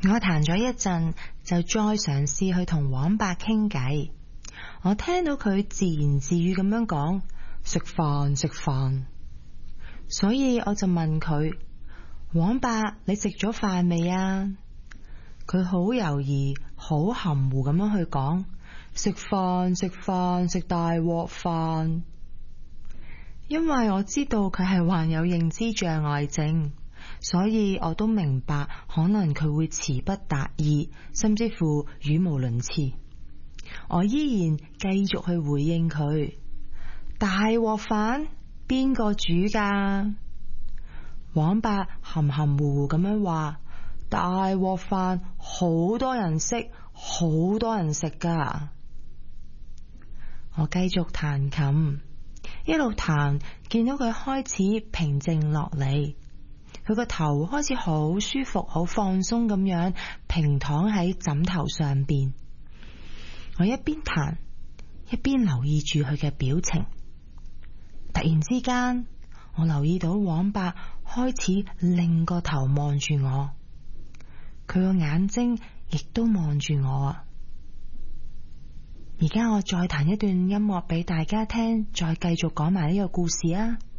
我彈咗一陣，就再嘗試去同黃伯傾偈。我聽到佢自言自語咁樣講，食飯食飯，所以我就問佢：黃伯，你食咗飯未啊？佢好猶豫，好含糊咁樣去講：食飯食飯，食大鑊飯。因為我知道佢係患有認知障礙症，所以我都明白可能佢會詞不達意，甚至乎語無倫次。我依然繼續去回應佢：大鑊飯邊個煮㗎？黃伯含含糊糊咁樣話：大鑊飯好多人識，好多人食㗎。我繼續彈琴，一路彈，見到佢開始平靜落嚟，佢個頭開始好舒服，好放鬆咁樣平躺喺枕頭上邊。我一邊彈一邊留意住佢嘅表情。突然之間，我留意到黃伯開始擰個頭望住我，佢個眼睛亦都望住我啊！而家我再彈一段音樂俾大家聽，再繼續講埋呢個故事啊！